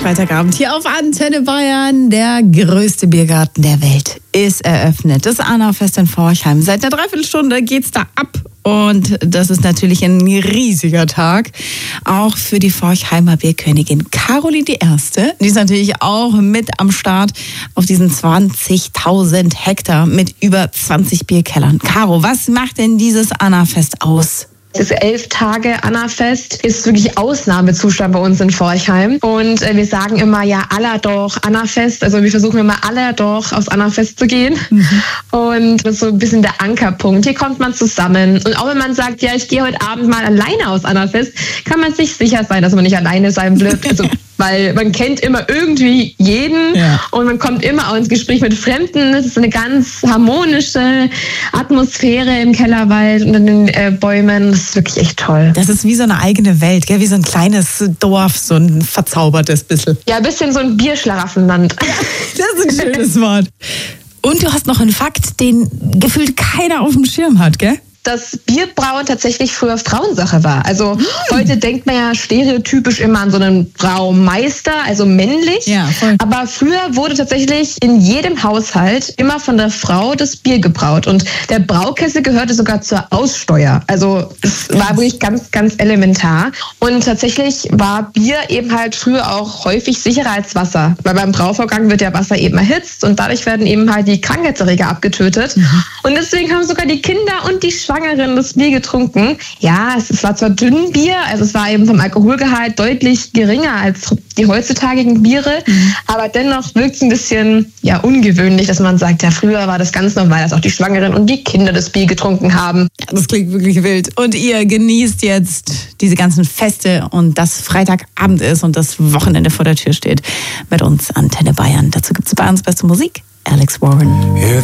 Freitagabend hier auf Antenne Bayern. Der größte Biergarten der Welt ist eröffnet. Das Annafest in Forchheim. Seit einer Dreiviertelstunde geht's da ab. Und das ist natürlich ein riesiger Tag. Auch für die Forchheimer Bierkönigin Caroline I. Die ist natürlich auch mit am Start auf diesen 20.000 Hektar mit über 20 Bierkellern. Caro, was macht denn dieses Annafest aus? Das 11 Tage Annafest ist wirklich Ausnahmezustand bei uns in Forchheim. Und wir sagen immer, ja, aller doch Annafest. Also wir versuchen immer aller doch aufs Annafest zu gehen. Und das ist so ein bisschen der Ankerpunkt. Hier kommt man zusammen. Und auch wenn man sagt, ja, ich gehe heute Abend mal alleine aufs Annafest, kann man sich sicher sein, dass man nicht alleine sein wird. Also, weil man kennt immer irgendwie jeden und man kommt immer auch ins Gespräch mit Fremden. Es ist eine ganz harmonische Atmosphäre im Kellerwald und in den Bäumen. Das ist wirklich echt toll. Das ist wie so eine eigene Welt, gell? Wie so ein kleines Dorf, so ein verzaubertes bisschen. Ja, ein bisschen so ein Bierschlaraffenland. Das ist ein schönes Wort. Und du hast noch einen Fakt, den gefühlt keiner auf dem Schirm hat, gell? Dass Bierbrauen tatsächlich früher Frauensache war. Also heute denkt man ja stereotypisch immer an so einen Braumeister, also männlich. Ja, voll. Aber früher wurde tatsächlich in jedem Haushalt immer von der Frau das Bier gebraut. Und der Braukessel gehörte sogar zur Aussteuer. Also es war wirklich ganz, ganz elementar. Und tatsächlich war Bier eben halt früher auch häufig sicherer als Wasser. Weil beim Brauvorgang wird ja Wasser eben erhitzt und dadurch werden eben halt die Krankheitserreger abgetötet. Und deswegen haben sogar die Kinder und die Schwangeren das Bier getrunken. Ja, es war zwar dünn Bier, also es war eben vom Alkoholgehalt deutlich geringer als die heutzutagigen Biere, aber dennoch wirkt es ein bisschen ungewöhnlich, dass man sagt, ja, früher war das ganz normal, dass auch die Schwangeren und die Kinder das Bier getrunken haben. Das klingt wirklich wild. Und ihr genießt jetzt diese ganzen Feste und dass Freitagabend ist und das Wochenende vor der Tür steht. Mit uns Antenne Bayern. Dazu gibt es Bayerns beste Musik. Alex Warren.